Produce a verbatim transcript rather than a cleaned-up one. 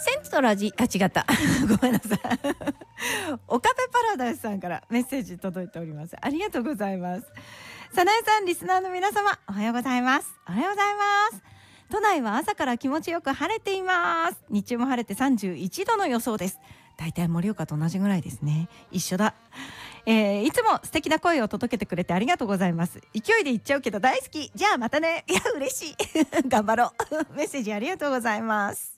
セントラジあ違ったごめんなさいオカペパラダイスさんからメッセージ届いております。ありがとうございます。さなえさん、リスナーの皆様、おはようございます。おはようございます。都内は朝から気持ちよく晴れています。日中も晴れてさんじゅういちどの予想です。だいたい盛岡と同じぐらいですね。一緒だ。えー、いつも素敵な声を届けてくれてありがとうございます。勢いで言っちゃうけど大好き。じゃあまたね。いや嬉しい頑張ろうメッセージありがとうございます。